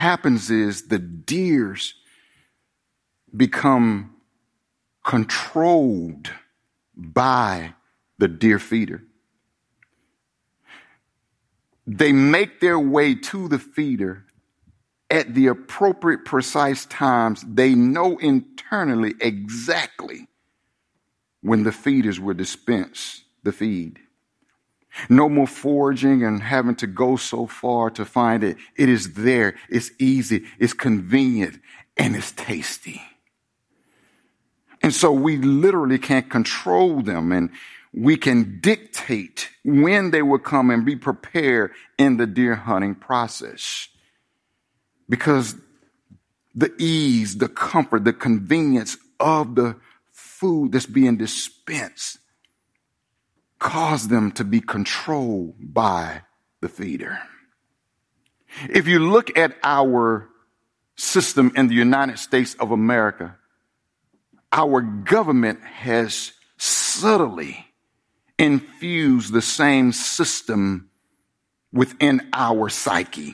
happens is the deers become controlled by the deer feeder. They make their way to the feeder at the appropriate, precise times. They know internally exactly when the feeders will dispense the feed. No more foraging and having to go so far to find it. It is there. It's easy. It's convenient. And it's tasty. And so we literally can't control them, and we can dictate when they will come and be prepared in the deer hunting process. Because the ease, the comfort, the convenience of the food that's being dispensed cause them to be controlled by the feeder. If you look at our system in the United States of America, our government has subtly infused the same system within our psyche.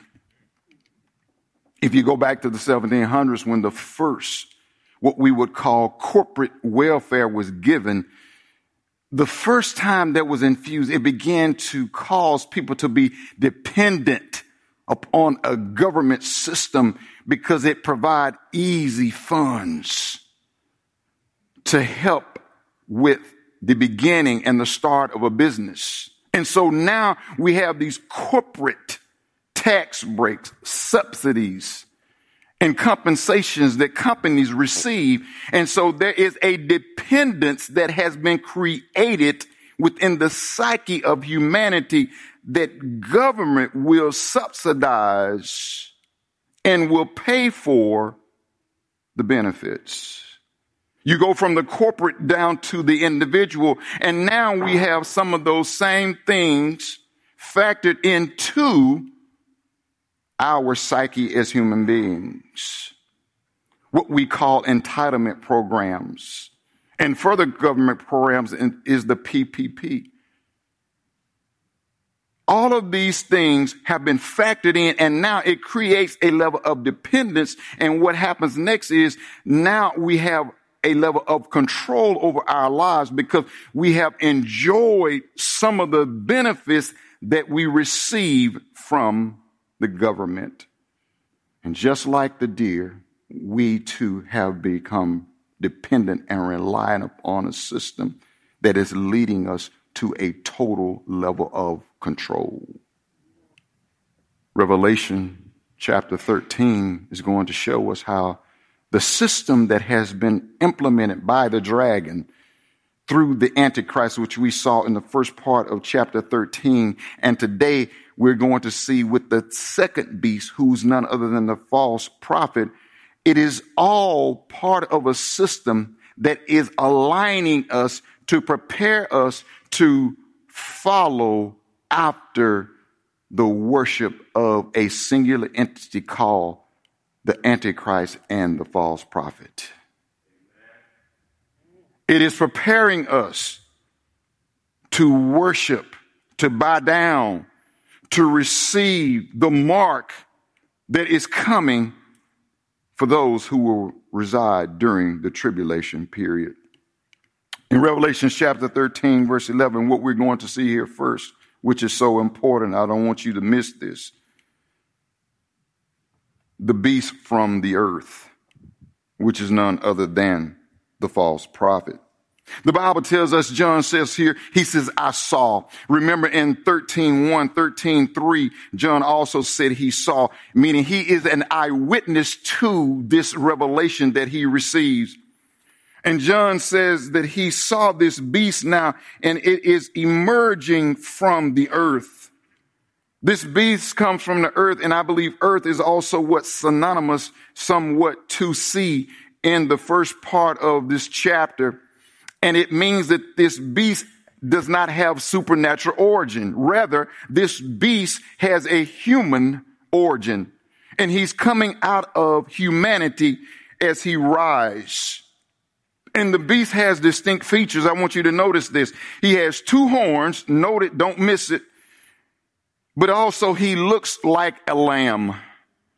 If you go back to the 1700s, when the first, what we would call corporate welfare was given, the first time that was infused, it began to cause people to be dependent upon a government system because it provided easy funds to help with the beginning and the start of a business. And so now we have these corporate tax breaks, subsidies, and compensations that companies receive. And so there is a dependence that has been created within the psyche of humanity that government will subsidize and will pay for the benefits. You go from the corporate down to the individual, and now we have some of those same things factored into our psyche as human beings. What we call entitlement programs and further government programs is the PPP. All of these things have been factored in, and now it creates a level of dependence. And what happens next is now we have a level of control over our lives because we have enjoyed some of the benefits that we receive from the government. And just like the deer, we too have become dependent and reliant upon a system that is leading us to a total level of control. Revelation chapter 13 is going to show us how the system that has been implemented by the dragon through the Antichrist, which we saw in the first part of chapter 13. And today we're going to see with the second beast, who's none other than the false prophet. It is all part of a system that is aligning us to prepare us to follow after the worship of a singular entity called the Antichrist and the false prophet. It is preparing us to worship, to bow down, to receive the mark that is coming for those who will reside during the tribulation period. In Revelation chapter 13, verse 11, what we're going to see here first, which is so important, I don't want you to miss this. The beast from the earth, which is none other than the false prophet. The Bible tells us, John says here, he says, I saw. Remember in 13:1, 13:3, John also said he saw, meaning he is an eyewitness to this revelation that he receives. And John says that he saw this beast now, and it is emerging from the earth. This beast comes from the earth, and I believe earth is also what's synonymous somewhat to see in the first part of this chapter. And it means that this beast does not have supernatural origin. Rather, this beast has a human origin, and he's coming out of humanity as he rises. And the beast has distinct features. I want you to notice this. He has two horns. Note it, don't miss it. But also he looks like a lamb.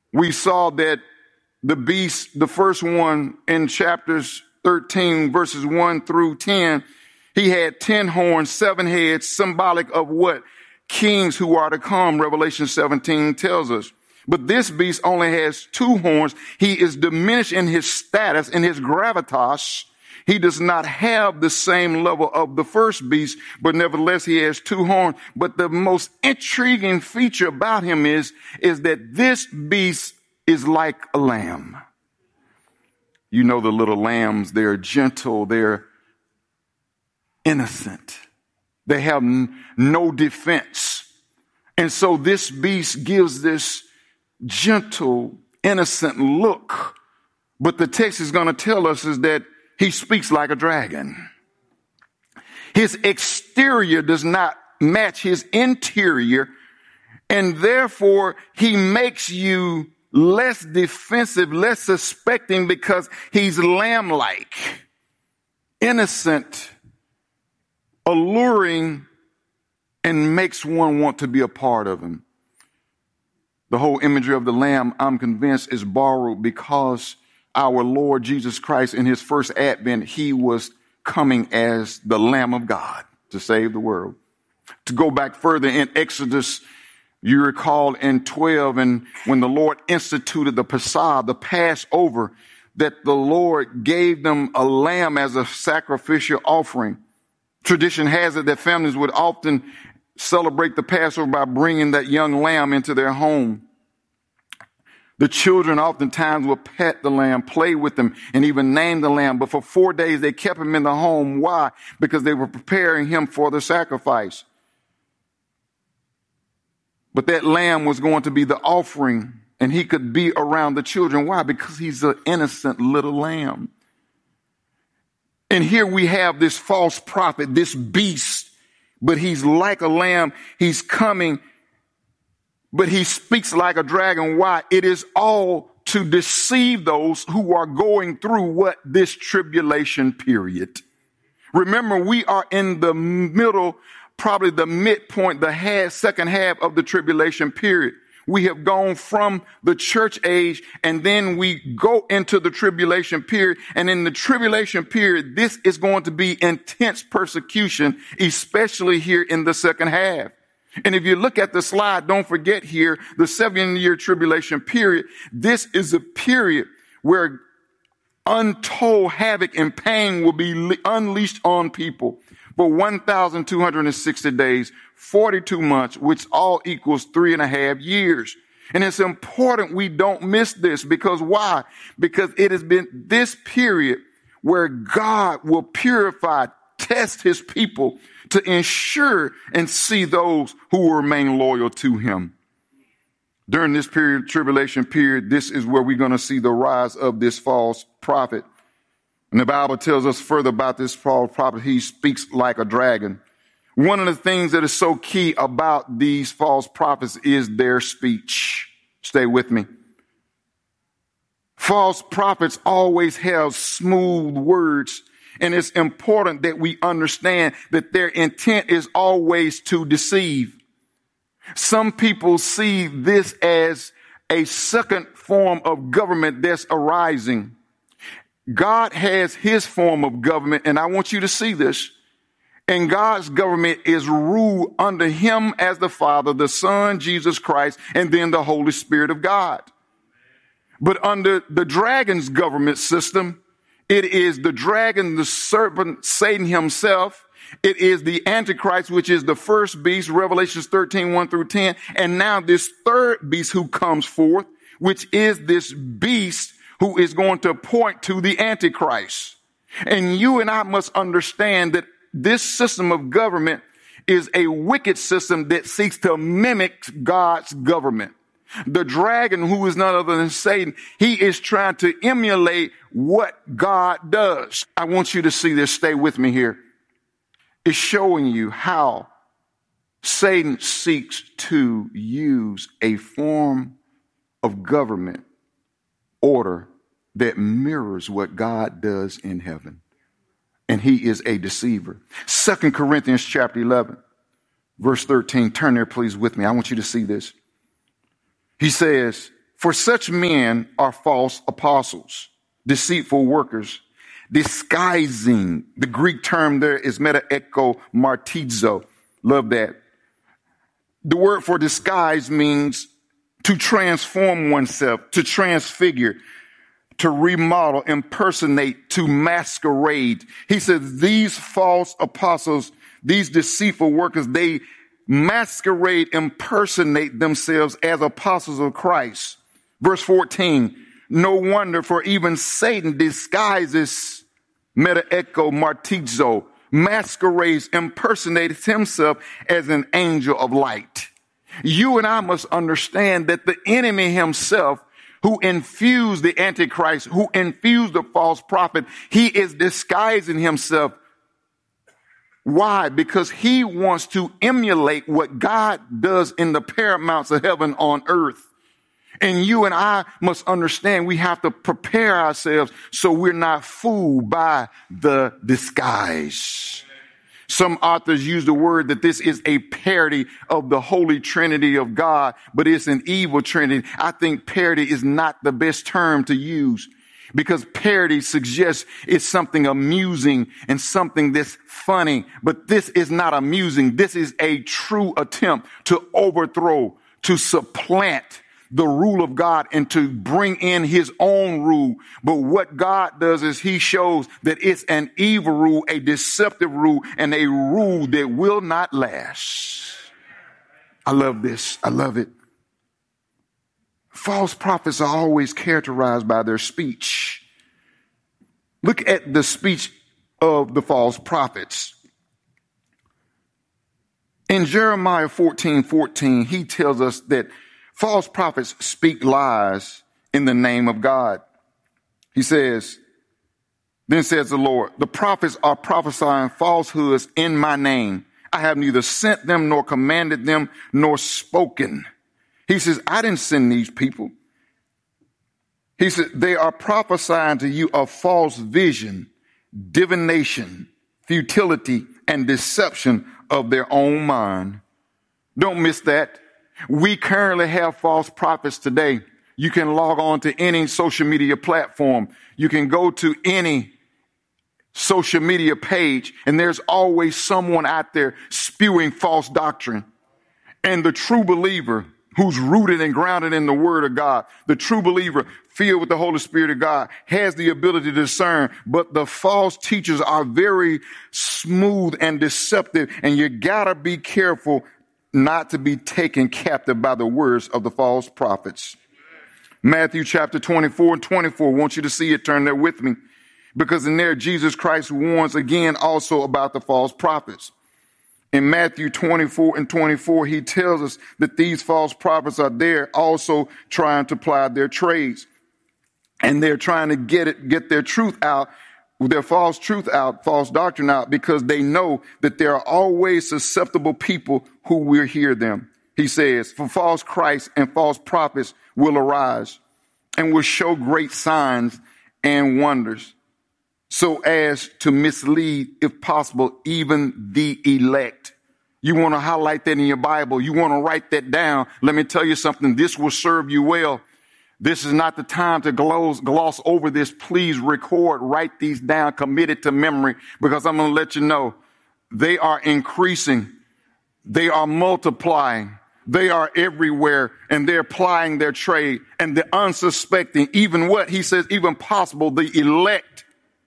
We saw that the beast, the first one in chapters 13, verses 1 through 10, he had 10 horns, 7 heads, symbolic of what? Kings who are to come, Revelation 17 tells us. But this beast only has 2 horns. He is diminished in his status, in his gravitas. He does not have the same level of the first beast, but nevertheless he has 2 horns. But the most intriguing feature about him is that this beast is like a lamb. You know the little lambs, they're gentle, they're innocent. They have no defense. And so this beast gives this gentle, innocent look. But the text is going to tell us is that he speaks like a dragon. His exterior does not match his interior, and therefore he makes you less defensive, less suspecting, because he's lamb-like, innocent, alluring, and makes one want to be a part of him. The whole imagery of the lamb, I'm convinced, is borrowed because our Lord Jesus Christ, in his first advent, he was coming as the Lamb of God to save the world. To go back further in Exodus, you recall in 12, and when the Lord instituted the Passah, the Passover, that the Lord gave them a lamb as a sacrificial offering. Tradition has it that families would often celebrate the Passover by bringing that young lamb into their home. The children oftentimes would pet the lamb, play with them, and even name the lamb. But for 4 days, they kept him in the home. Why? Because they were preparing him for the sacrifice. But that lamb was going to be the offering, and he could be around the children. Why? Because he's an innocent little lamb. And here we have this false prophet, this beast, but he's like a lamb. He's coming, but he speaks like a dragon. Why? It is all to deceive those who are going through what? This tribulation period. Remember, we are in the middle, probably the midpoint, the second half of the tribulation period. We have gone from the church age, and then we go into the tribulation period. And in the tribulation period, this is going to be intense persecution, especially here in the second half. And if you look at the slide, don't forget here, the 7-year tribulation period, this is a period where untold havoc and pain will be unleashed on people for 1,260 days, 42 months, which all equals 3.5 years. And it's important we don't miss this, because why? Because it has been this period where God will purify, test his people to ensure and see those who will remain loyal to him. During this period, tribulation period, this is where we're going to see the rise of this false prophet. And the Bible tells us further about this false prophet. He speaks like a dragon. One of the things that is so key about these false prophets is their speech. Stay with me. False prophets always have smooth words, and it's important that we understand that their intent is always to deceive. Some people see this as a second form of government that's arising. God has his form of government, and I want you to see this. And God's government is ruled under him as the Father, the Son, Jesus Christ, and then the Holy Spirit of God. But under the dragon's government system, it is the dragon, the serpent, Satan himself. It is the Antichrist, which is the first beast, Revelation 13, 1 through 10. And now this third beast who comes forth, which is this beast who is going to point to the Antichrist. And you and I must understand that this system of government is a wicked system that seeks to mimic God's government. The dragon, who is none other than Satan, he is trying to emulate what God does. I want you to see this. Stay with me here. It's showing you how Satan seeks to use a form of government order that mirrors what God does in heaven. And he is a deceiver. 2 Corinthians chapter 11, verse 13. Turn there, please, with me. I want you to see this. He says, For such men are false apostles, deceitful workers, disguising. The Greek term there is meta-echo martizo. Love that. The word for disguise means to transform oneself, to transfigure, to remodel, impersonate, to masquerade. He says these false apostles, these deceitful workers, they masquerade, impersonate themselves as apostles of Christ. Verse 14, no wonder, for even Satan disguises, meta-echo martizo, masquerades, impersonates himself as an angel of light. You and I must understand that the enemy himself, who infused the Antichrist, who infused the false prophet, he is disguising himself. Why? Because he wants to emulate what God does in the paramounts of heaven on earth. And you and I must understand we have to prepare ourselves so we're not fooled by the disguise. Some authors use the word that this is a parody of the Holy Trinity of God, but it's an evil Trinity. I think parody is not the best term to use because parody suggests it's something amusing and something that's funny, but this is not amusing. This is a true attempt to overthrow, to supplant the rule of God and to bring in his own rule. But what God does is he shows that it's an evil rule, a deceptive rule, and a rule that will not last. I love this. I love it. False prophets are always characterized by their speech. Look at the speech of the false prophets. In Jeremiah 14:14, he tells us that false prophets speak lies in the name of God. He says, then says the Lord, the prophets are prophesying falsehoods in my name. I have neither sent them nor commanded them nor spoken. He says, I didn't send these people. He said, they are prophesying to you a false vision, divination, futility, and deception of their own mind. Don't miss that. We currently have false prophets today. You can log on to any social media platform. You can go to any social media page, and there's always someone out there spewing false doctrine. And the true believer who's rooted and grounded in the word of God, the true believer filled with the Holy Spirit of God, has the ability to discern. But the false teachers are very smooth and deceptive, and you gotta be careful not to be taken captive by the words of the false prophets. Matthew chapter 24:24. I want you to see it. Turn there with me. Because in there, Jesus Christ warns again also about the false prophets. In Matthew 24:24, he tells us that these false prophets are there also trying to ply their trades. And they're trying to get their truth out, their false truth out, false doctrine out, because they know that there are always susceptible people who will hear them. He says, for false Christs and false prophets will arise and will show great signs and wonders, so as to mislead, if possible, even the elect. You want to highlight that in your Bible. You want to write that down. Let me tell you something. This will serve you well. This is not the time to gloss over this. Please record, write these down, commit it to memory, because I'm going to let you know they are increasing. They are multiplying. They are everywhere, and they're plying their trade. And the unsuspecting, even what he says, even possible, the elect.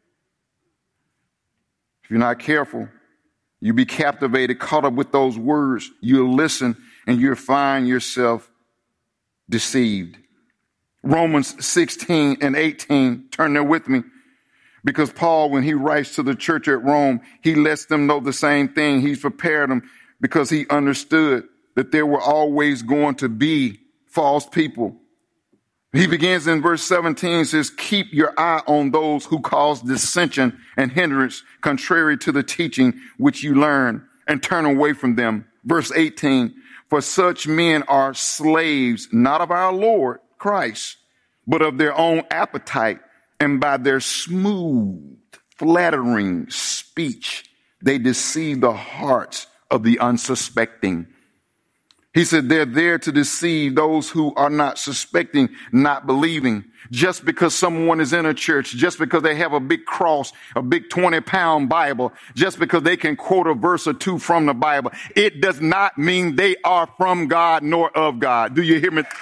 If you're not careful, you'll be captivated, caught up with those words. You'll listen, and you'll find yourself deceived. Romans 16:18, turn there with me. Because Paul, when he writes to the church at Rome, he lets them know the same thing. He's prepared them because he understood that there were always going to be false people. He begins in verse 17, says, keep your eye on those who cause dissension and hindrance contrary to the teaching which you learn, and turn away from them. Verse 18, for such men are slaves, not of our Lord Christ, but of their own appetite, and by their smooth, flattering speech, they deceive the hearts of the unsuspecting. He said they're there to deceive those who are not suspecting, not believing. Just because someone is in a church, just because they have a big cross, a big 20-pound Bible, just because they can quote a verse or two from the Bible, it does not mean they are from God nor of God. Do you hear me?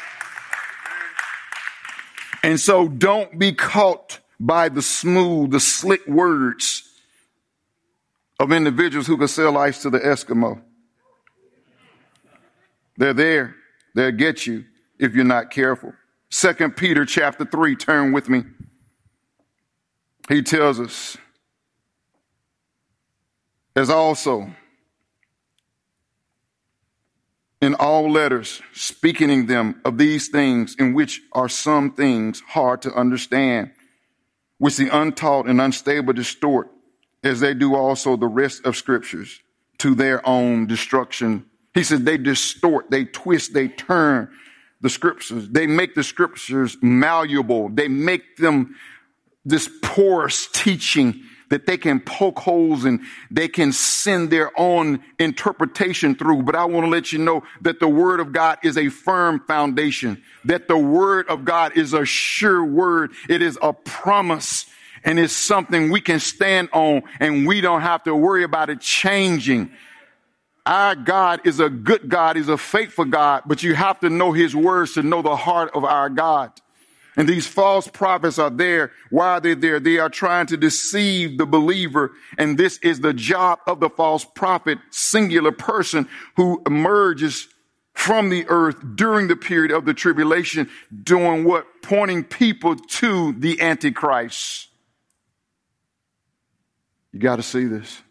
And so don't be caught by the smooth, the slick words of individuals who can sell ice to the Eskimo. They're there. They'll get you if you're not careful. 2 Peter chapter 3, turn with me. He tells us, as also in all letters, speaking them of these things, in which are some things hard to understand, which the untaught and unstable distort, as they do also the rest of scriptures, to their own destruction. He said they distort, they twist, they turn the scriptures. They make the scriptures malleable. They make them this porous teaching that they can poke holes and they can send their own interpretation through. But I want to let you know that the word of God is a firm foundation, that the word of God is a sure word. It is a promise, and it's something we can stand on, and we don't have to worry about it changing. Our God is a good God. He's a faithful God, but you have to know his words to know the heart of our God. And these false prophets are there. Why are they there? They are trying to deceive the believer. And this is the job of the false prophet, singular person who emerges from the earth during the period of the tribulation, doing what? Pointing people to the Antichrist. You got to see this.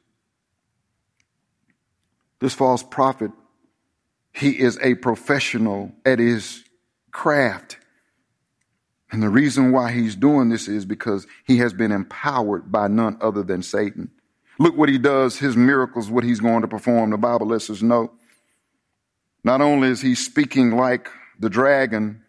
This false prophet, he is a professional at his craft. And the reason why he's doing this is because he has been empowered by none other than Satan. Look what he does, his miracles, what he's going to perform. The Bible lets us know. Not only is he speaking like the dragon,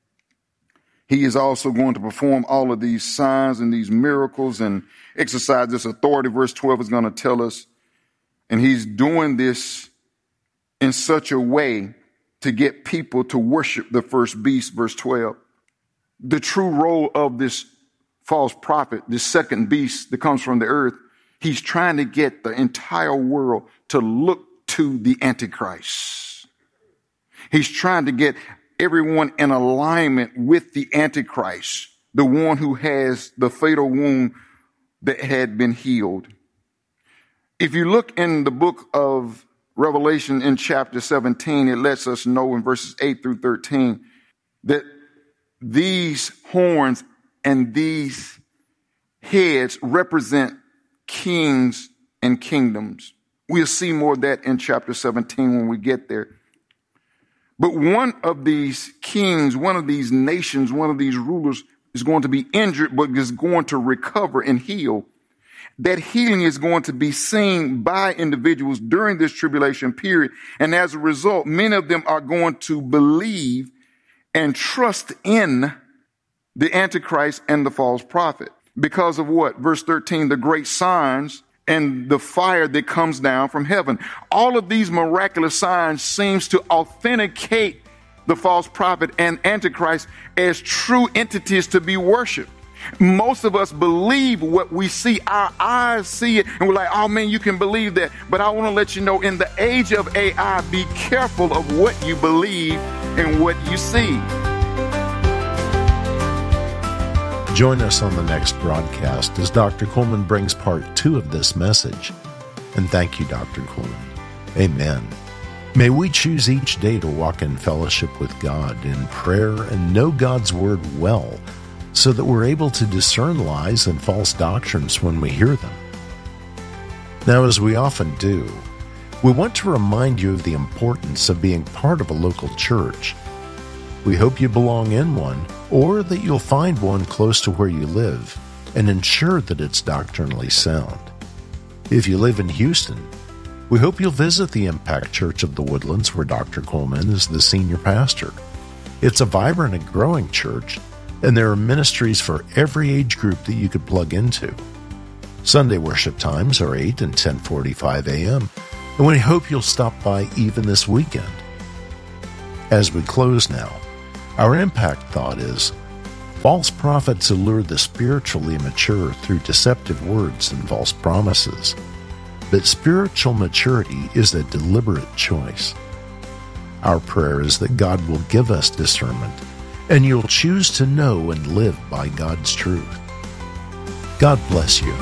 he is also going to perform all of these signs and these miracles and exercise this authority. Verse 12 is going to tell us. And he's doing this in such a way to get people to worship the first beast, verse 12. The true role of this false prophet, this second beast that comes from the earth, he's trying to get the entire world to look to the Antichrist. He's trying to get everyone in alignment with the Antichrist, the one who has the fatal wound that had been healed. If you look in the book of Revelation in chapter 17, it lets us know in verses 8 through 13 that these horns and these heads represent kings and kingdoms. We'll see more of that in chapter 17 when we get there. But one of these kings, one of these nations, one of these rulers is going to be injured, but is going to recover and heal. That healing is going to be seen by individuals during this tribulation period. And as a result, many of them are going to believe and trust in the Antichrist and the false prophet. Because of what? Verse 13, the great signs and the fire that comes down from heaven. All of these miraculous signs seems to authenticate the false prophet and Antichrist as true entities to be worshiped. Most of us believe what we see. Our eyes see it, and we're like, oh man, you can believe that. But I want to let you know, in the age of AI, be careful of what you believe and what you see. Join us on the next broadcast as Dr. Coleman brings part 2 of this message. And thank you, Dr. Coleman. Amen. May we choose each day to walk in fellowship with God in prayer and know God's Word well, so that we're able to discern lies and false doctrines when we hear them. Now, as we often do, we want to remind you of the importance of being part of a local church. We hope you belong in one, or that you'll find one close to where you live, and ensure that it's doctrinally sound. If you live in Houston, we hope you'll visit the Impact Church of the Woodlands, where Dr. Coleman is the senior pastor. It's a vibrant and growing church, and there are ministries for every age group that you could plug into. Sunday worship times are 8 and 10:45 a.m., and we hope you'll stop by even this weekend. As we close now, our impact thought is, false prophets allure the spiritually mature through deceptive words and false promises. But spiritual maturity is a deliberate choice. Our prayer is that God will give us discernment, and you'll choose to know and live by God's truth. God bless you.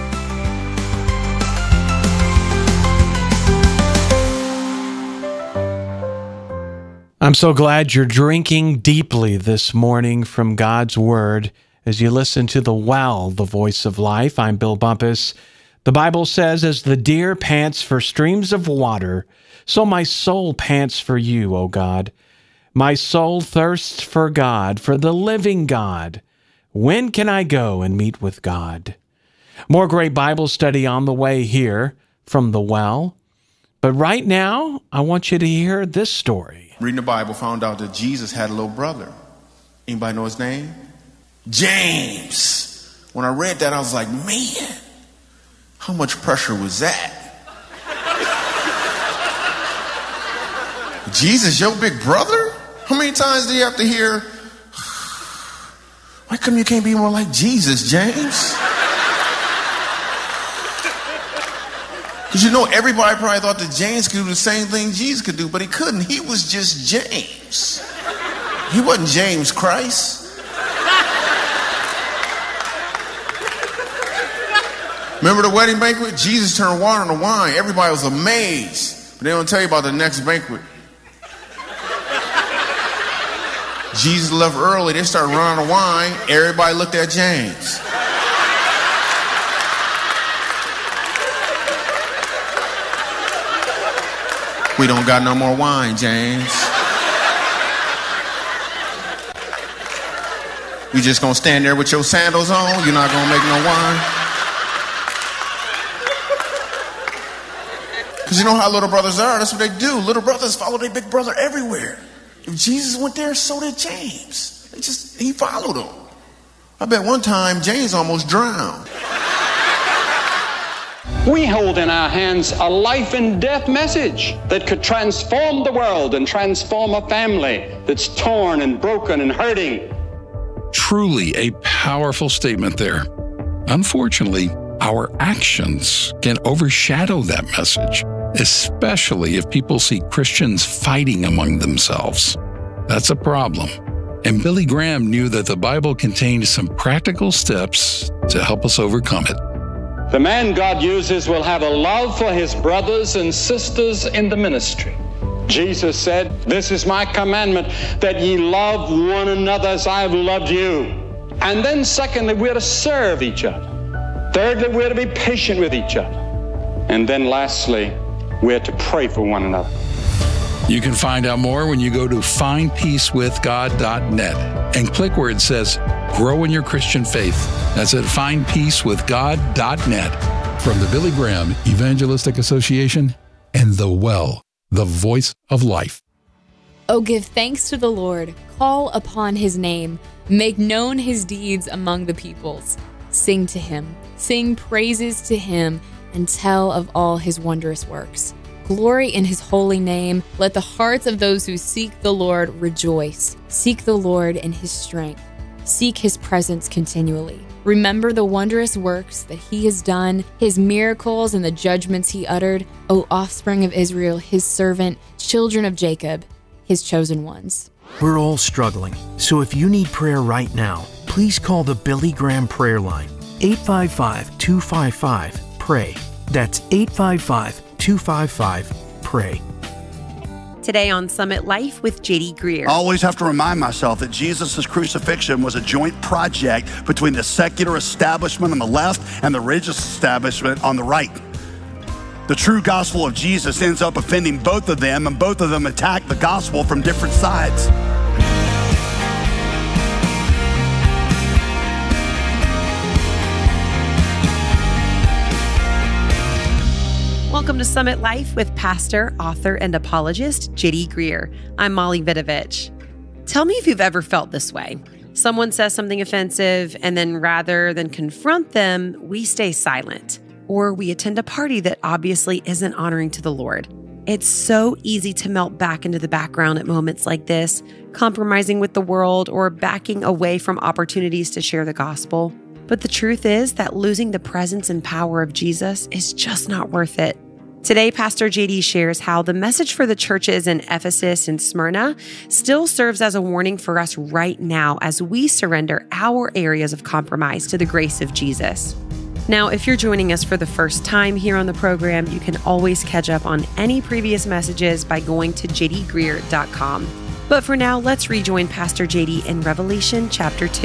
I'm so glad you're drinking deeply this morning from God's Word as you listen to The Well, the Voice of Life. I'm Bill Bumpus. The Bible says, as the deer pants for streams of water, so my soul pants for you, O God. My soul thirsts for God, for the living God. When can I go and meet with God? More great Bible study on the way here from The Well. But right now, I want you to hear this story. Reading the Bible, found out that Jesus had a little brother. Anybody know his name? James. When I read that, I was like, man, how much pressure was that? Jesus, your big brother? How many times do you have to hear, why come you can't be more like Jesus, James? Because you know, everybody probably thought that James could do the same thing Jesus could do, but he couldn't. He was just James. He wasn't James Christ. Remember the wedding banquet? Jesus turned water into wine. Everybody was amazed. But they don't tell you about the next banquet. Jesus left early. They started running out of wine. Everybody looked at James. We don't got no more wine, James. You just gonna stand there with your sandals on? You're not gonna make no wine? Because you know how little brothers are. That's what they do. Little brothers follow their big brother everywhere. If Jesus went there, so did James. He followed him. I bet one time James almost drowned. We hold in our hands a life and death message that could transform the world and transform a family that's torn and broken and hurting. Truly a powerful statement there. Unfortunately, our actions can overshadow that message, especially if people see Christians fighting among themselves. That's a problem. And Billy Graham knew that the Bible contained some practical steps to help us overcome it. The man God uses will have a love for his brothers and sisters in the ministry. Jesus said, "This is my commandment, that ye love one another as I have loved you." And then secondly, we're to serve each other. Thirdly, we're to be patient with each other. And then lastly, we're to pray for one another. You can find out more when you go to findpeacewithgod.net and click where it says, Grow in Your Christian Faith. That's at findpeacewithgod.net. From the Billy Graham Evangelistic Association and The Well, the Voice of Life. Oh, give thanks to the Lord. Call upon his name. Make known his deeds among the peoples. Sing to him. Sing praises to him and tell of all his wondrous works. Glory in his holy name. Let the hearts of those who seek the Lord rejoice. Seek the Lord in his strength. Seek his presence continually. Remember the wondrous works that he has done, his miracles and the judgments he uttered, O offspring of Israel, his servant, children of Jacob, his chosen ones. We're all struggling, so if you need prayer right now, please call the Billy Graham prayer line, 855-255-PRAY. That's 855-255-PRAY. Today on Summit Life with J.D. Greear. I always have to remind myself that Jesus' crucifixion was a joint project between the secular establishment on the left and the religious establishment on the right. The true gospel of Jesus ends up offending both of them, and both of them attack the gospel from different sides. Welcome to Summit Life with pastor, author, and apologist J.D. Greear. I'm Molly Vidovich. Tell me if you've ever felt this way. Someone says something offensive, and then rather than confront them, we stay silent. Or we attend a party that obviously isn't honoring to the Lord. It's so easy to melt back into the background at moments like this, compromising with the world or backing away from opportunities to share the gospel. But the truth is that losing the presence and power of Jesus is just not worth it. Today, Pastor JD shares how the message for the churches in Ephesus and Smyrna still serves as a warning for us right now as we surrender our areas of compromise to the grace of Jesus. Now, if you're joining us for the first time here on the program, you can always catch up on any previous messages by going to jdgreer.com. But for now, let's rejoin Pastor JD in Revelation chapter 2.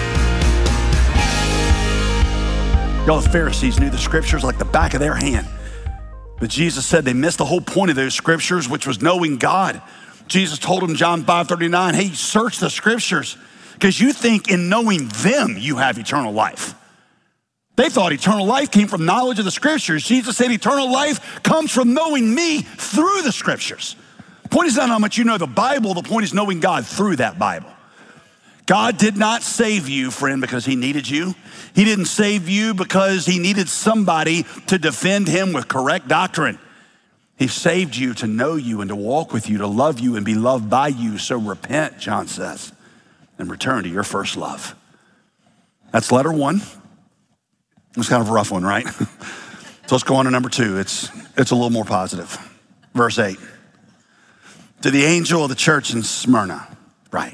Y'all, the Pharisees knew the scriptures like the back of their hand. But Jesus said they missed the whole point of those scriptures, which was knowing God. Jesus told them, John 5:39, hey, search the scriptures because you think in knowing them you have eternal life. They thought eternal life came from knowledge of the scriptures. Jesus said eternal life comes from knowing me through the scriptures. The point is not how much you know the Bible. The point is knowing God through that Bible. God did not save you, friend, because he needed you. He didn't save you because he needed somebody to defend him with correct doctrine. He saved you to know you and to walk with you, to love you and be loved by you. So repent, John says, and return to your first love. That's letter 1. It's kind of a rough one, right? So let's go on to number 2. It's a little more positive. Verse 8. To the angel of the church in Smyrna, right.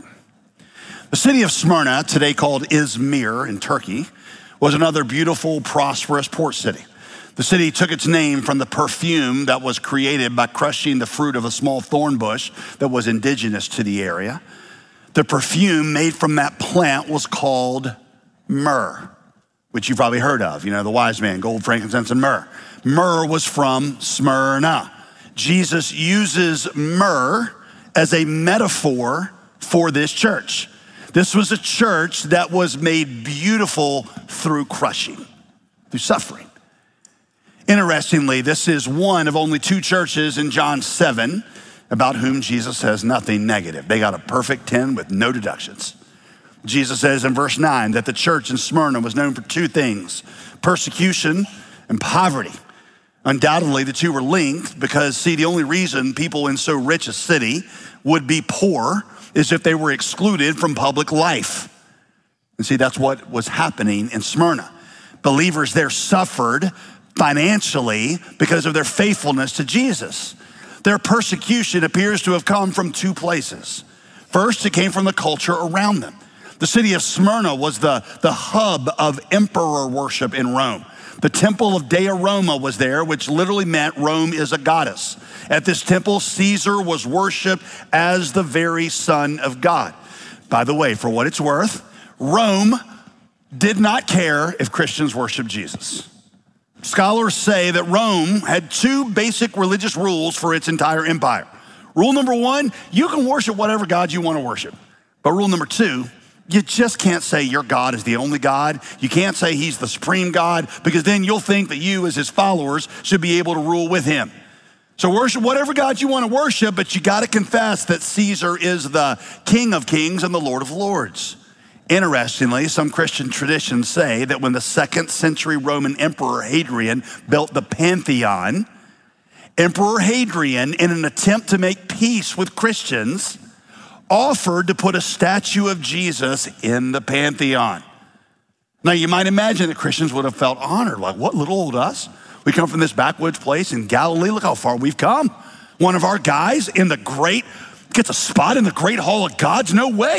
The city of Smyrna, today called Izmir in Turkey, was another beautiful, prosperous port city. The city took its name from the perfume that was created by crushing the fruit of a small thorn bush that was indigenous to the area. The perfume made from that plant was called myrrh, which you've probably heard of. You know, the wise man, gold, frankincense, and myrrh. Myrrh was from Smyrna. Jesus uses myrrh as a metaphor for this church. This was a church that was made beautiful through crushing, through suffering. Interestingly, this is one of only 2 churches in John 7 about whom Jesus says nothing negative. They got a perfect 10 with no deductions. Jesus says in verse 9 that the church in Smyrna was known for 2 things, persecution and poverty. Undoubtedly, the 2 were linked because, see, the only reason people in so rich a city would be poor is if they were excluded from public life. And see, that's what was happening in Smyrna. Believers there suffered financially because of their faithfulness to Jesus. Their persecution appears to have come from 2 places. First, it came from the culture around them. The city of Smyrna was the hub of emperor worship in Rome. The temple of Dea Roma was there, which literally meant Rome is a goddess. At this temple, Caesar was worshiped as the very Son of God. By the way, for what it's worth, Rome did not care if Christians worshiped Jesus. Scholars say that Rome had 2 basic religious rules for its entire empire. Rule number 1, you can worship whatever God you want to worship. But rule number 2, you just can't say your God is the only God. You can't say he's the supreme God because then you'll think that you as his followers should be able to rule with him. So worship whatever God you want to worship, but you got to confess that Caesar is the King of Kings and the Lord of Lords. Interestingly, some Christian traditions say that when the 2nd century Roman Emperor Hadrian built the Pantheon, Emperor Hadrian, in an attempt to make peace with Christians, offered to put a statue of Jesus in the Pantheon. Now, you might imagine that Christians would have felt honored, like, what, little old us? We come from this backwoods place in Galilee. Look how far we've come. One of our guys gets a spot in the great hall of gods? No way.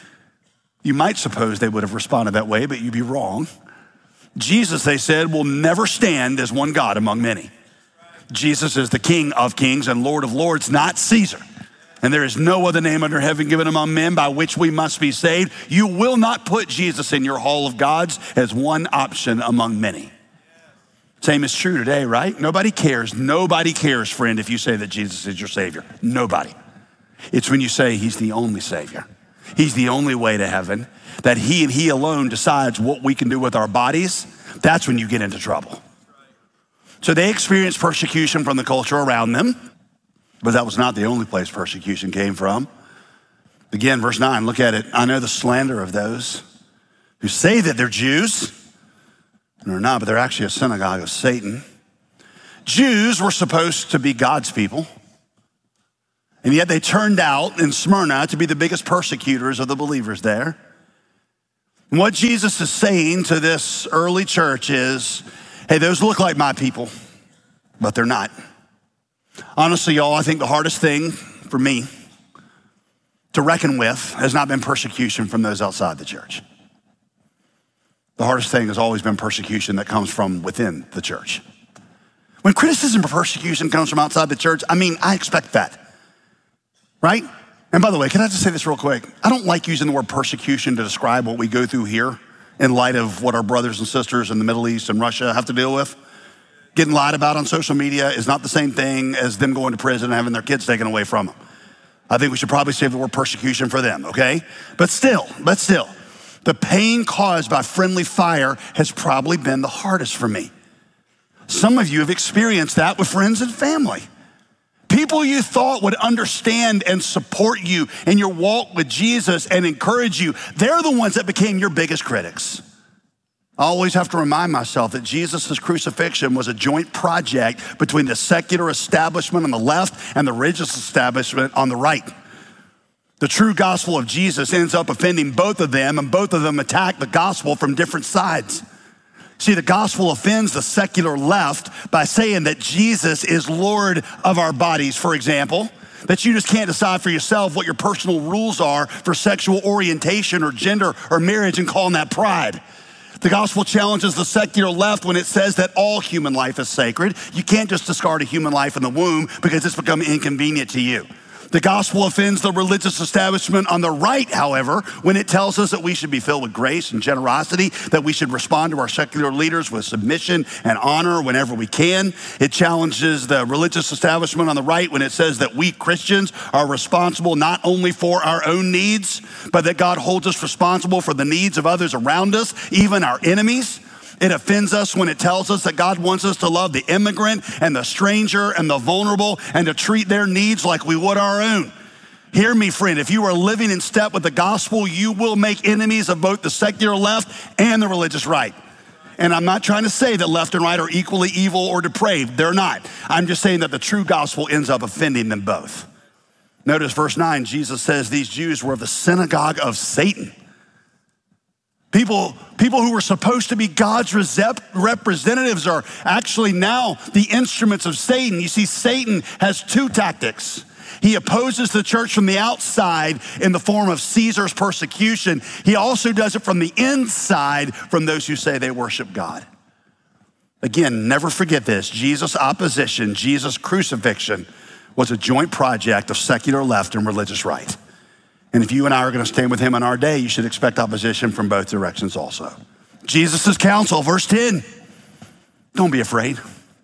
You might suppose they would have responded that way, but you'd be wrong. Jesus, they said, will never stand as one God among many. Jesus is the King of Kings and Lord of Lords, not Caesar. And there is no other name under heaven given among men by which we must be saved. You will not put Jesus in your hall of gods as one option among many. Same is true today, right? Nobody cares. Nobody cares, friend, if you say that Jesus is your Savior. Nobody. It's when you say he's the only Savior. He's the only way to heaven, that he and he alone decides what we can do with our bodies. That's when you get into trouble. So they experienced persecution from the culture around them. But that was not the only place persecution came from. Again, verse 9, look at it. I know the slander of those who say that they're Jews, and they're not, but they're actually a synagogue of Satan. Jews were supposed to be God's people, and yet they turned out in Smyrna to be the biggest persecutors of the believers there. And what Jesus is saying to this early church is, hey, those look like my people, but they're not. Honestly, y'all, I think the hardest thing for me to reckon with has not been persecution from those outside the church. The hardest thing has always been persecution that comes from within the church. When criticism or persecution comes from outside the church, I expect that, right? And by the way, can I just say this real quick? I don't like using the word persecution to describe what we go through here in light of what our brothers and sisters in the Middle East and Russia have to deal with. Getting lied about on social media is not the same thing as them going to prison and having their kids taken away from them. I think we should probably save the word persecution for them, okay? But still, the pain caused by friendly fire has probably been the hardest for me. Some of you have experienced that with friends and family. People you thought would understand and support you in your walk with Jesus and encourage you, they're the ones that became your biggest critics. I always have to remind myself that Jesus' crucifixion was a joint project between the secular establishment on the left and the religious establishment on the right. The true gospel of Jesus ends up offending both of them, and both of them attack the gospel from different sides. See, the gospel offends the secular left by saying that Jesus is Lord of our bodies, for example, that you just can't decide for yourself what your personal rules are for sexual orientation or gender or marriage and calling that pride. The gospel challenges the secular left when it says that all human life is sacred. You can't just discard a human life in the womb because it's become inconvenient to you. The gospel offends the religious establishment on the right, however, when it tells us that we should be filled with grace and generosity, that we should respond to our secular leaders with submission and honor whenever we can. It challenges the religious establishment on the right when it says that we Christians are responsible not only for our own needs, but that God holds us responsible for the needs of others around us, even our enemies. It offends us when it tells us that God wants us to love the immigrant and the stranger and the vulnerable and to treat their needs like we would our own. Hear me, friend, if you are living in step with the gospel, you will make enemies of both the secular left and the religious right. And I'm not trying to say that left and right are equally evil or depraved. They're not. I'm just saying that the true gospel ends up offending them both. Notice verse 9, Jesus says these Jews were of the synagogue of Satan. People who were supposed to be God's representatives are actually now the instruments of Satan. You see, Satan has two tactics. He opposes the church from the outside in the form of Caesar's persecution. He also does it from the inside from those who say they worship God. Again, never forget this. Jesus' opposition, Jesus' crucifixion was a joint project of secular left and religious right. And if you and I are going to stand with him in our day, you should expect opposition from both directions also. Jesus' counsel, verse 10, don't be afraid.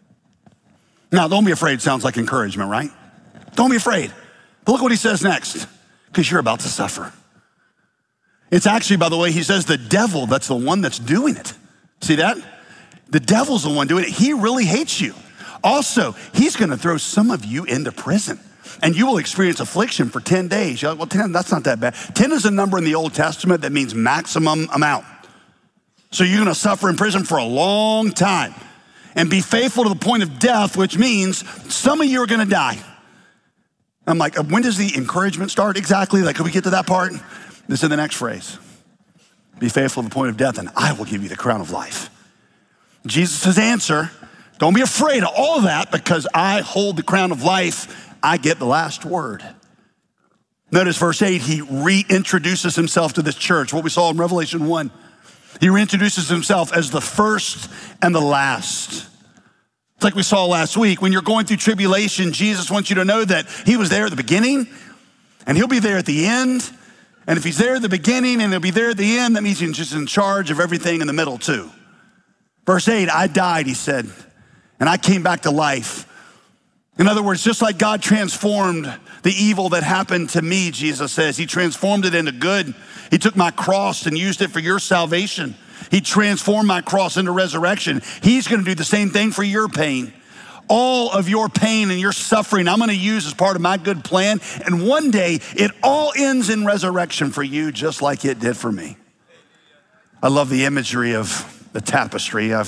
Now, don't be afraid sounds like encouragement, right? Don't be afraid. But look what he says next, because you're about to suffer. It's actually, by the way, he says the devil, that's the one that's doing it. See that? The devil's the one doing it. He really hates you. Also, he's going to throw some of you into prison. And you will experience affliction for 10 days. You're like, well, 10, that's not that bad. 10 is a number in the Old Testament that means maximum amount. So you're gonna suffer in prison for a long time and be faithful to the point of death, which means some of you are gonna die. I'm like, when does the encouragement start exactly? Like, can we get to that part? This is the next phrase. Be faithful to the point of death and I will give you the crown of life. Jesus' answer, don't be afraid of all of that because I hold the crown of life. I get the last word. Notice verse 8, he reintroduces himself to this church, what we saw in Revelation 1. He reintroduces himself as the first and the last. It's like we saw last week. When you're going through tribulation, Jesus wants you to know that he was there at the beginning and he'll be there at the end. And if he's there at the beginning and he'll be there at the end, that means he's just in charge of everything in the middle too. Verse 8, I died, he said, and I came back to life. In other words, just like God transformed the evil that happened to me, Jesus says, he transformed it into good. He took my cross and used it for your salvation. He transformed my cross into resurrection. He's going to do the same thing for your pain. All of your pain and your suffering, I'm going to use as part of my good plan. And one day, it all ends in resurrection for you, just like it did for me. I love the imagery of the tapestry. I've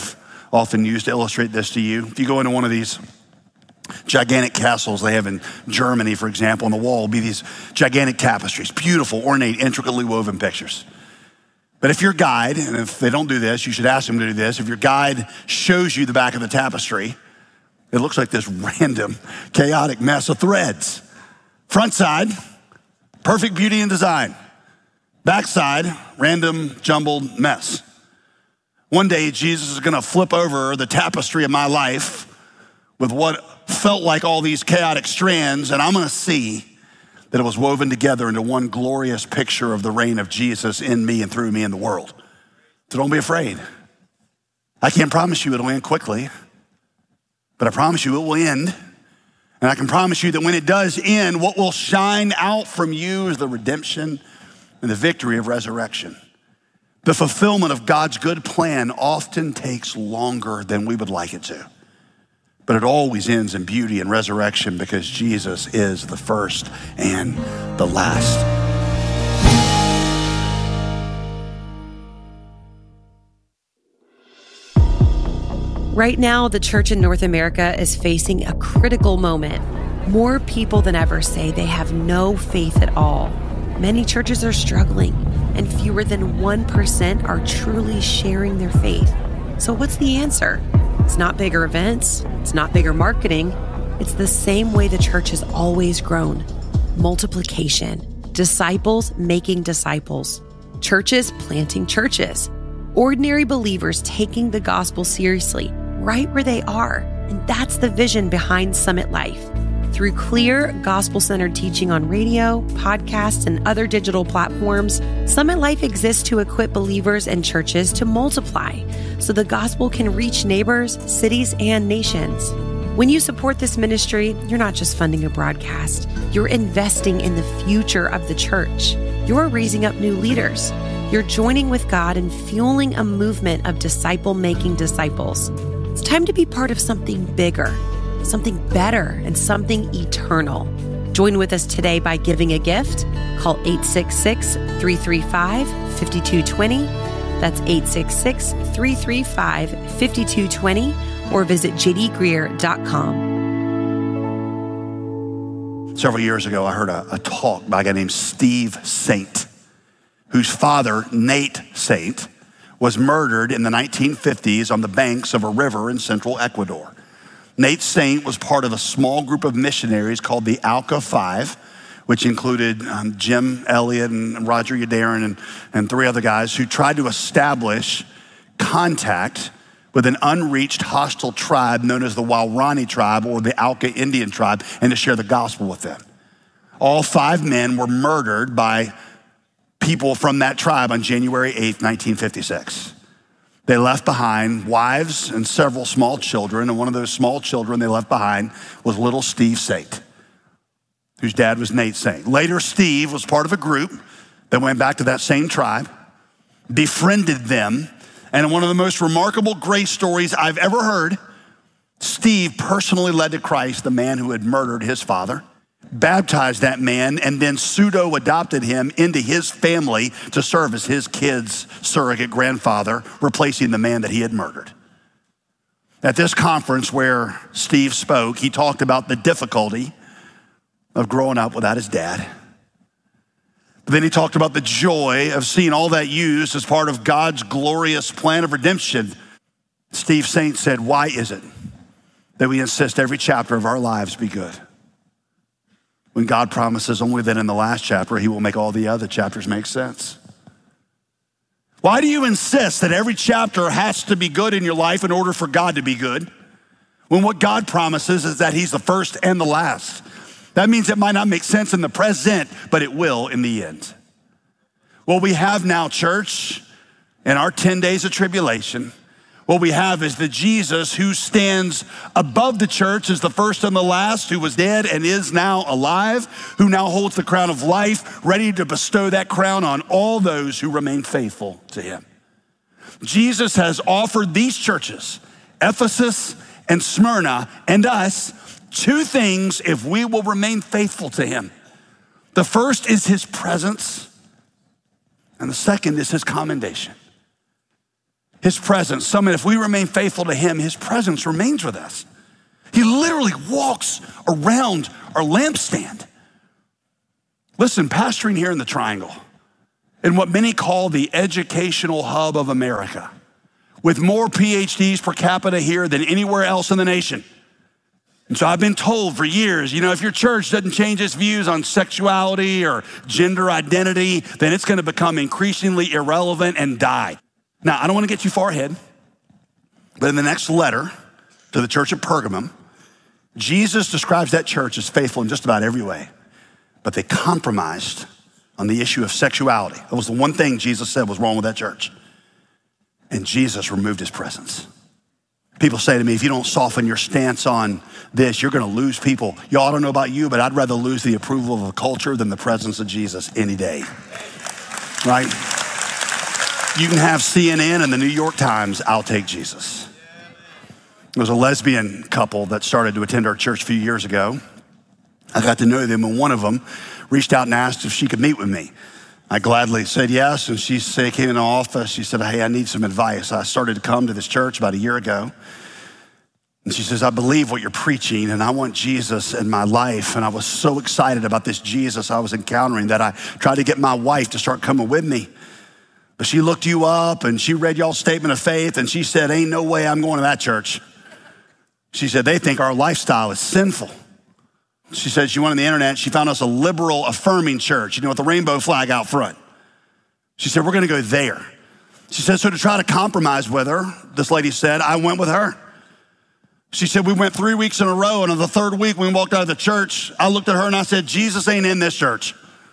often used to illustrate this to you. If you go into one of these gigantic castles they have in Germany, for example, on the wall will be these gigantic tapestries, beautiful, ornate, intricately woven pictures. But if your guide, and if they don't do this, you should ask them to do this, if your guide shows you the back of the tapestry, it looks like this random, chaotic mess of threads. Front side, perfect beauty and design. Back side, random, jumbled mess. One day, Jesus is gonna flip over the tapestry of my life with what felt like all these chaotic strands, and I'm gonna see that it was woven together into one glorious picture of the reign of Jesus in me and through me in the world. So don't be afraid. I can't promise you it'll end quickly, but I promise you it will end. And I can promise you that when it does end, what will shine out from you is the redemption and the victory of resurrection. The fulfillment of God's good plan often takes longer than we would like it to. But it always ends in beauty and resurrection because Jesus is the first and the last. Right now, the church in North America is facing a critical moment. More people than ever say they have no faith at all. Many churches are struggling, and fewer than 1% are truly sharing their faith. So what's the answer? It's not bigger events. It's not bigger marketing. It's the same way the church has always grown. Multiplication. Disciples making disciples. Churches planting churches. Ordinary believers taking the gospel seriously, right where they are. And that's the vision behind Summit Life. Through clear, gospel-centered teaching on radio, podcasts, and other digital platforms, Summit Life exists to equip believers and churches to multiply so the gospel can reach neighbors, cities, and nations. When you support this ministry, you're not just funding a broadcast. You're investing in the future of the church. You're raising up new leaders. You're joining with God and fueling a movement of disciple-making disciples. It's time to be part of something bigger, something better, and something eternal. Join with us today by giving a gift. Call 866-335-5220. That's 866-335-5220, or visit jdgreer.com. Several years ago, I heard a talk by a guy named Steve Saint, whose father, Nate Saint, was murdered in the 1950s on the banks of a river in central Ecuador. Nate Saint was part of a small group of missionaries called the Alka Five, which included Jim Elliott and Roger Yadarin and three other guys who tried to establish contact with an unreached hostile tribe known as the Waorani tribe or the Alka Indian tribe and to share the gospel with them. All 5 men were murdered by people from that tribe on January 8th, 1956. They left behind wives and several small children, and one of those small children they left behind was little Steve Saint, whose dad was Nate Saint. Later, Steve was part of a group that went back to that same tribe, befriended them, and in one of the most remarkable grace stories I've ever heard, Steve personally led to Christ the man who had murdered his father, baptized that man, and then pseudo-adopted him into his family to serve as his kid's surrogate grandfather, replacing the man that he had murdered. At this conference where Steve spoke, he talked about the difficulty of growing up without his dad. But then he talked about the joy of seeing all that used as part of God's glorious plan of redemption. Steve Saint said, "Why is it that we insist every chapter of our lives be good, when God promises only that in the last chapter, he will make all the other chapters make sense? Why do you insist that every chapter has to be good in your life in order for God to be good, when what God promises is that he's the first and the last? That means it might not make sense in the present, but it will in the end." What we have now, church, in our 10 days of tribulation, what we have is the Jesus who stands above the church as the first and the last, who was dead and is now alive, who now holds the crown of life, ready to bestow that crown on all those who remain faithful to him. Jesus has offered these churches, Ephesus and Smyrna and us, 2 things if we will remain faithful to him. The first is his presence, and the second is his commendation. His presence, if we remain faithful to him, his presence remains with us. He literally walks around our lampstand. Listen, pastoring here in the Triangle, in what many call the educational hub of America, with more PhDs per capita here than anywhere else in the nation. And so I've been told for years, if your church doesn't change its views on sexuality or gender identity, then it's going to become increasingly irrelevant and die. Now, I don't want to get too far ahead, but in the next letter to the church of Pergamum, Jesus describes that church as faithful in just about every way, but they compromised on the issue of sexuality. That was the one thing Jesus said was wrong with that church. And Jesus removed his presence. People say to me, if you don't soften your stance on this, you're going to lose people. Y'all, I don't know about you, but I'd rather lose the approval of a culture than the presence of Jesus any day, right? You can have CNN and the New York Times. I'll take Jesus. There was a lesbian couple that started to attend our church a few years ago. I got to know them, and one of them reached out and asked if she could meet with me. I gladly said yes, and she came in the office. She said, hey, I need some advice. I started to come to this church about a year ago. And she says, I believe what you're preaching, and I want Jesus in my life. And I was so excited about this Jesus I was encountering that I tried to get my wife to start coming with me. But she looked you up, and she read y'all's statement of faith, and she said, ain't no way I'm going to that church. She said, they think our lifestyle is sinful. She said she went on the internet. She found us a liberal affirming church, with the rainbow flag out front. She said, we're going to go there. She said, so to try to compromise with her, this lady said, I went with her. She said, we went 3 weeks in a row, and on the third week, when we walked out of the church, I looked at her and I said, Jesus ain't in this church.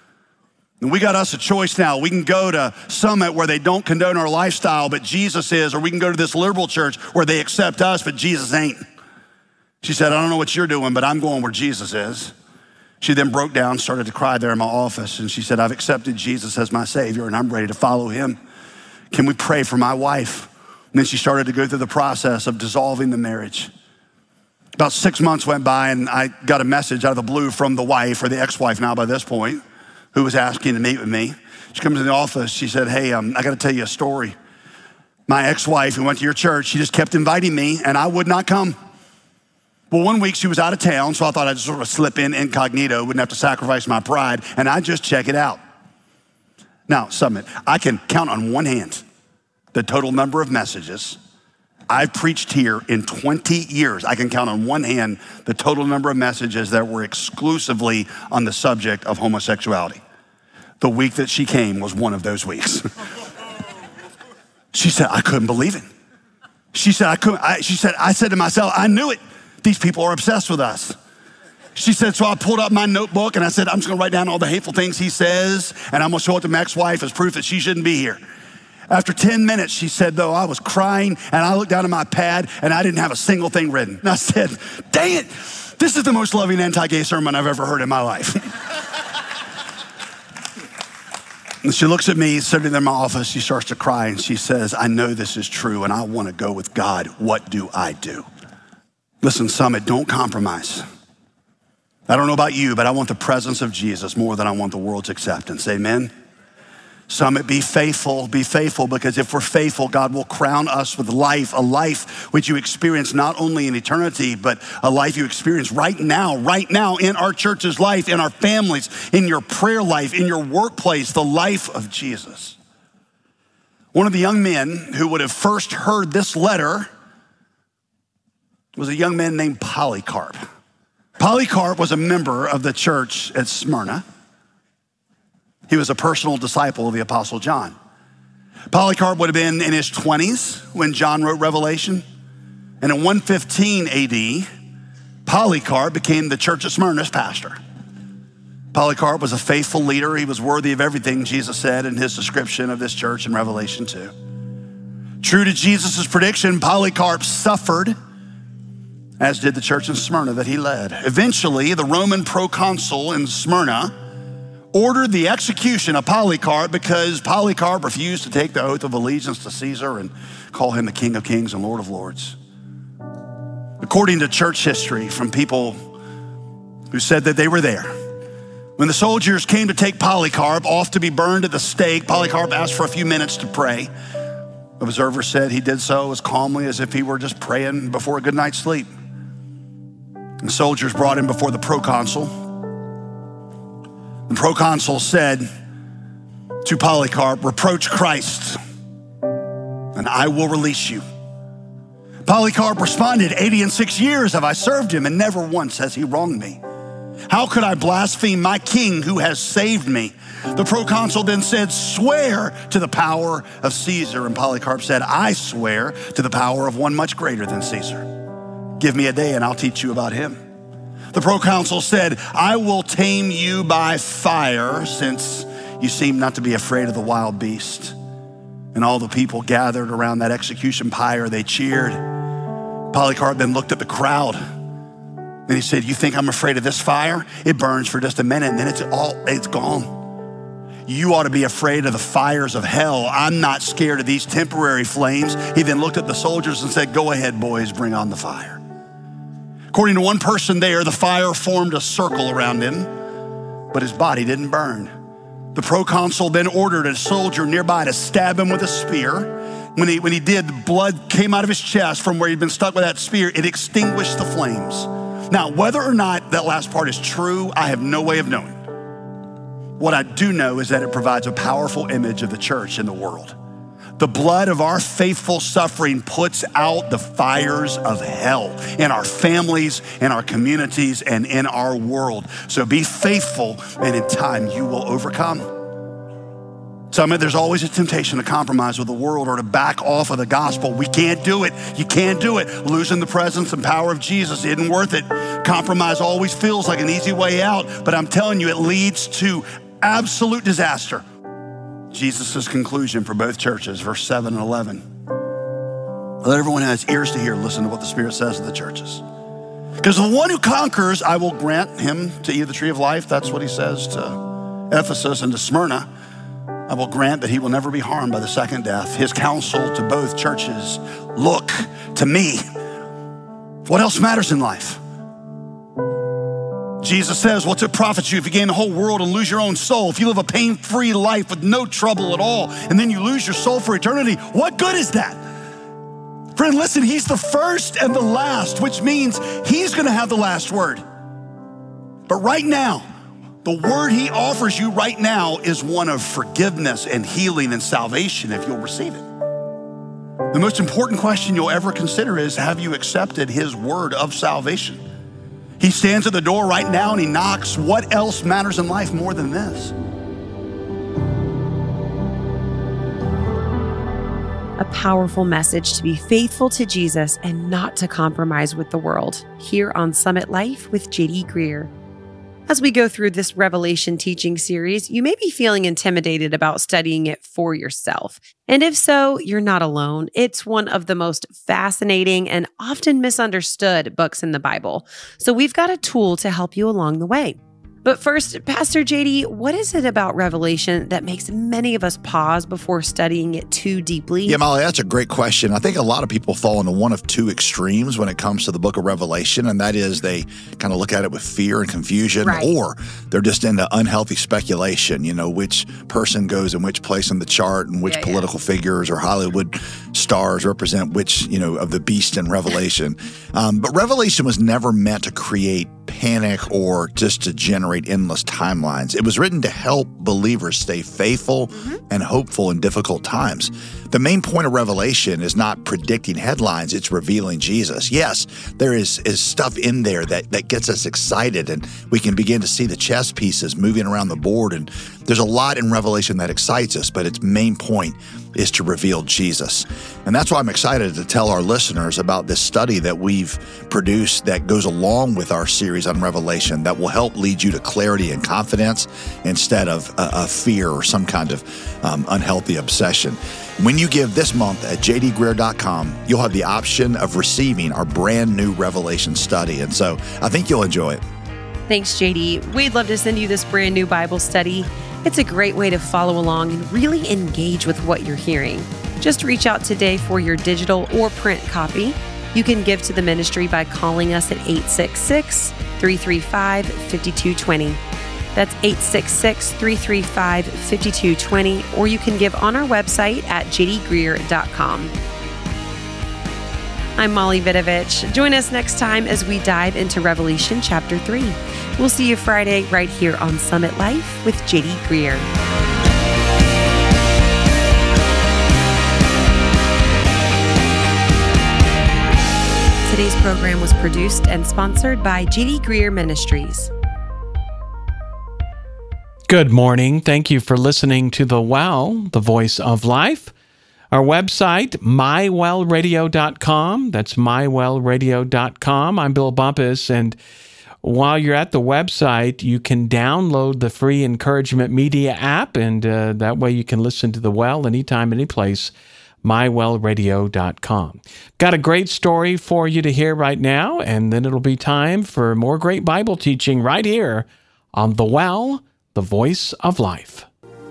And we got us a choice now. We can go to Summit where they don't condone our lifestyle, but Jesus is, or we can go to this liberal church where they accept us, but Jesus ain't. She said, I don't know what you're doing, but I'm going where Jesus is. She then broke down, started to cry there in my office, and she said, I've accepted Jesus as my Savior, and I'm ready to follow him. Can we pray for my wife? And then she started to go through the process of dissolving the marriage. About 6 months went by, and I got a message out of the blue from the wife, or the ex-wife now by this point, who was asking to meet with me. She comes in the office. She said, hey, I got to tell you a story. My ex-wife who went to your church, she just kept inviting me, and I would not come. Well, 1 week she was out of town, so I thought I'd just sort of slip in incognito, wouldn't have to sacrifice my pride, and I'd just check it out. Now, Summit, I can count on one hand the total number of messages I've preached here in 20 years. I can count on one hand the total number of messages that were exclusively on the subject of homosexuality. The week that she came was one of those weeks. She said, I couldn't believe it. She said, I said to myself, I knew it. These people are obsessed with us. She said, so I pulled up my notebook and I said, I'm just gonna write down all the hateful things he says, and I'm gonna show it to my ex-wife as proof that she shouldn't be here. After 10 minutes, she said, though, I was crying and I looked down at my pad and I didn't have a single thing written. And I said, dang it, this is the most loving anti-gay sermon I've ever heard in my life. And she looks at me sitting there in my office, she starts to cry and she says, I know this is true and I wanna go with God. What do I do? Listen, Summit, don't compromise. I don't know about you, but I want the presence of Jesus more than I want the world's acceptance. Amen? Summit, be faithful, because if we're faithful, God will crown us with life, a life which you experience not only in eternity, but a life you experience right now in our church's life, in our families, in your prayer life, in your workplace, the life of Jesus. One of the young men who would have first heard this letter was a young man named Polycarp. Polycarp was a member of the church at Smyrna. He was a personal disciple of the Apostle John. Polycarp would have been in his 20s when John wrote Revelation. And in 115 AD, Polycarp became the church of Smyrna's pastor. Polycarp was a faithful leader. He was worthy of everything Jesus said in his description of this church in Revelation 2. True to Jesus' prediction, Polycarp suffered, as did the church in Smyrna that he led. Eventually, the Roman proconsul in Smyrna ordered the execution of Polycarp because Polycarp refused to take the oath of allegiance to Caesar and call him the King of Kings and Lord of Lords. According to church history from people who said that they were there, when the soldiers came to take Polycarp off to be burned at the stake, Polycarp asked for a few minutes to pray. Observers said he did so as calmly as if he were just praying before a good night's sleep. The soldiers brought him before the proconsul. The proconsul said to Polycarp, "Reproach Christ, and I will release you." Polycarp responded, 86 years have I served him, and never once has he wronged me. How could I blaspheme my king who has saved me? The proconsul then said, "Swear to the power of Caesar." And Polycarp said, "I swear to the power of one much greater than Caesar. Give me a day and I'll teach you about him." The proconsul said, "I will tame you by fire, since you seem not to be afraid of the wild beast." And all the people gathered around that execution pyre. They cheered. Polycarp then looked at the crowd and he said, "You think I'm afraid of this fire? It burns for just a minute and then it's gone. You ought to be afraid of the fires of hell. I'm not scared of these temporary flames." He then looked at the soldiers and said, "Go ahead, boys, bring on the fire." According to one person there, the fire formed a circle around him, but his body didn't burn. The proconsul then ordered a soldier nearby to stab him with a spear. When he did, the blood came out of his chest from where he'd been stuck with that spear. It extinguished the flames. Now, whether or not that last part is true, I have no way of knowing. What I do know is that it provides a powerful image of the church in the world. The blood of our faithful suffering puts out the fires of hell in our families, in our communities, and in our world. So be faithful, and in time you will overcome. Summit, there's always a temptation to compromise with the world or to back off of the gospel. We can't do it. You can't do it. Losing the presence and power of Jesus isn't worth it. Compromise always feels like an easy way out, but I'm telling you, it leads to absolute disaster. Jesus' conclusion for both churches, verse 7 and 11. Let everyone who has ears to hear listen to what the Spirit says to the churches. Because the one who conquers, I will grant him to eat of the tree of life. That's what he says to Ephesus and to Smyrna. I will grant that he will never be harmed by the second death. His counsel to both churches, look to me. What else matters in life? Jesus says, what's it profit you if you gain the whole world and lose your own soul? If you live a pain-free life with no trouble at all, and then you lose your soul for eternity, what good is that? Friend, listen, he's the first and the last, which means he's gonna have the last word. But right now, the word he offers you right now is one of forgiveness and healing and salvation if you'll receive it. The most important question you'll ever consider is, have you accepted his word of salvation? He stands at the door right now and he knocks. What else matters in life more than this? A powerful message to be faithful to Jesus and not to compromise with the world, here on Summit Life with J.D. Greear. As we go through this Revelation teaching series, you may be feeling intimidated about studying it for yourself. And if so, you're not alone. It's one of the most fascinating and often misunderstood books in the Bible. So we've got a tool to help you along the way. But first, Pastor JD, what is it about Revelation that makes many of us pause before studying it too deeply? Yeah, Molly, that's a great question. I think a lot of people fall into one of two extremes when it comes to the book of Revelation, and that is they kind of look at it with fear and confusion, or they're just into unhealthy speculation, which person goes in which place in the chart and which political figures or Hollywood stars represent which, of the beast in Revelation. But Revelation was never meant to create panic or just to generate endless timelines. It was written to help believers stay faithful and hopeful in difficult times. The main point of Revelation is not predicting headlines, it's revealing Jesus. Yes, there is stuff in there that gets us excited, and we can begin to see the chess pieces moving around the board, and there's a lot in Revelation that excites us, but its main point is to reveal Jesus. And that's why I'm excited to tell our listeners about this study that we've produced that goes along with our series on Revelation that will help lead you to clarity and confidence instead of a fear or some kind of unhealthy obsession. When you give this month at jdgreear.com, you'll have the option of receiving our brand new Revelation study. And so I think you'll enjoy it. Thanks, JD. We'd love to send you this brand new Bible study. It's a great way to follow along and really engage with what you're hearing. Just reach out today for your digital or print copy. You can give to the ministry by calling us at 866-335-5220. That's 866-335-5220, or you can give on our website at jdgreer.com. I'm Molly Vidovich. Join us next time as we dive into Revelation chapter 3. We'll see you Friday right here on Summit Life with J.D. Greer. Today's program was produced and sponsored by J.D. Greer Ministries. Good morning. Thank you for listening to The Well, the Voice of Life. Our website, mywellradio.com. That's mywellradio.com. I'm Bill Bumpus, and while you're at the website, you can download the free Encouragement Media app, and that way you can listen to The Well anytime, anyplace. mywellradio.com. Got a great story for you to hear right now, and then it'll be time for more great Bible teaching right here on The Well, the Voice of Life.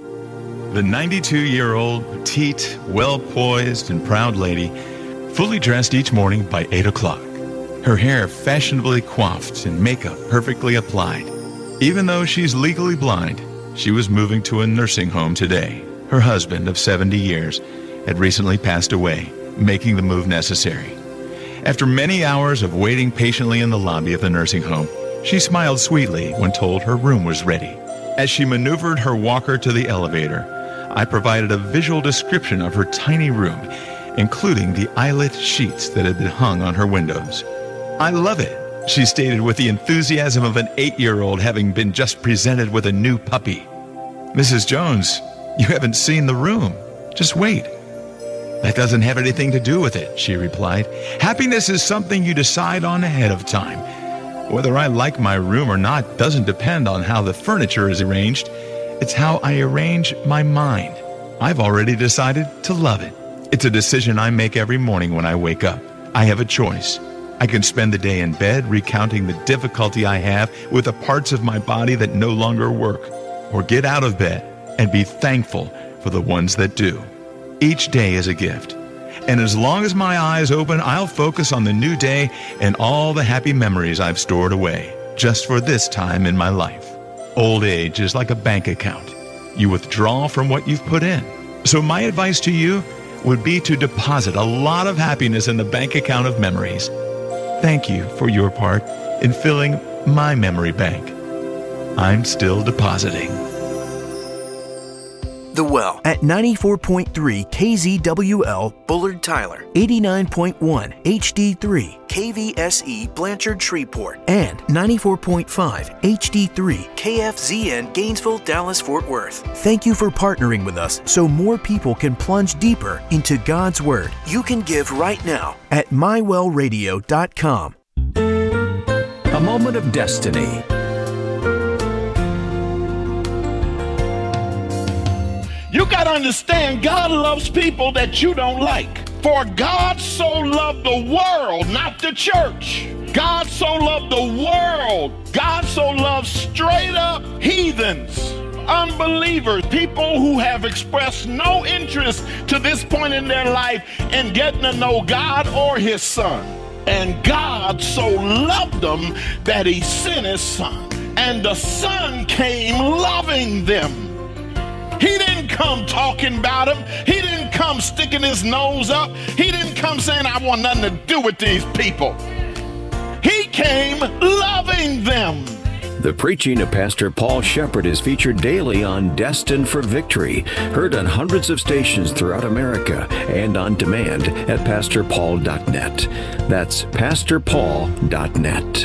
The 92-year-old, petite, well-poised, and proud lady, fully dressed each morning by 8 o'clock. Her hair fashionably coiffed and makeup perfectly applied. Even though she's legally blind, she was moving to a nursing home today. Her husband of 70 years had recently passed away, making the move necessary. After many hours of waiting patiently in the lobby of the nursing home, she smiled sweetly when told her room was ready. As she maneuvered her walker to the elevator, I provided a visual description of her tiny room, including the eyelet sheets that had been hung on her windows. "I love it," she stated with the enthusiasm of an 8-year-old having been just presented with a new puppy. "Mrs. Jones, you haven't seen the room. Just wait." "That doesn't have anything to do with it," she replied. "Happiness is something you decide on ahead of time. Whether I like my room or not doesn't depend on how the furniture is arranged. It's how I arrange my mind. I've already decided to love it. It's a decision I make every morning when I wake up. I have a choice. I can spend the day in bed recounting the difficulty I have with the parts of my body that no longer work, or get out of bed and be thankful for the ones that do. Each day is a gift. And as long as my eyes open, I'll focus on the new day and all the happy memories I've stored away, just for this time in my life. Old age is like a bank account. You withdraw from what you've put in. So my advice to you would be to deposit a lot of happiness in the bank account of memories. Thank you for your part in filling my memory bank. I'm still depositing. The Well at 94.3 KZWL Bullard Tyler, 89.1 HD3 KVSE Blanchard Shreveport, and 94.5 HD3 KFZN Gainesville Dallas Fort Worth. Thank you for partnering with us so more people can plunge deeper into God's Word. You can give right now at mywellradio.com. A moment of destiny. You got to understand, God loves people that you don't like. For God so loved the world, not the church. God so loved the world. God so loved straight up heathens, unbelievers, people who have expressed no interest to this point in their life in getting to know God or His Son. And God so loved them that He sent His Son. And the Son came loving them. He didn't come talking about them. He didn't come sticking his nose up. He didn't come saying, I want nothing to do with these people. He came loving them. The preaching of Pastor Paul Shepherd is featured daily on Destined for Victory, heard on hundreds of stations throughout America and on demand at pastorpaul.net. That's pastorpaul.net.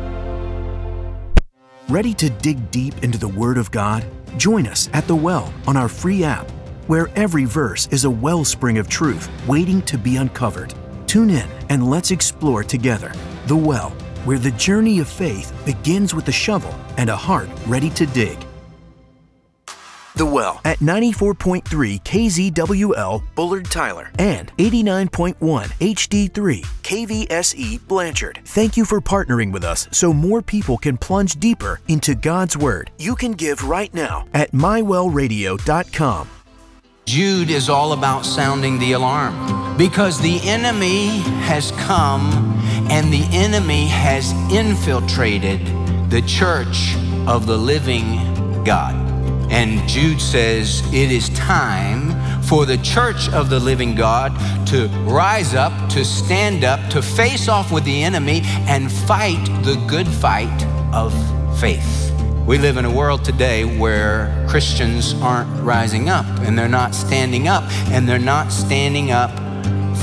Ready to dig deep into the Word of God? Join us at The Well on our free app, where every verse is a wellspring of truth waiting to be uncovered. Tune in and let's explore together The Well, where the journey of faith begins with a shovel and a heart ready to dig. The Well at 94.3 KZWL Bullard Tyler and 89.1 HD3 KVSE Blanchard. Thank you for partnering with us so more people can plunge deeper into God's Word. You can give right now at mywellradio.com. Jude is all about sounding the alarm because the enemy has come and the enemy has infiltrated the church of the living God. And Jude says it is time for the church of the living God to rise up, to stand up, to face off with the enemy and fight the good fight of faith. We live in a world today where Christians aren't rising up, and they're not standing up, and they're not standing up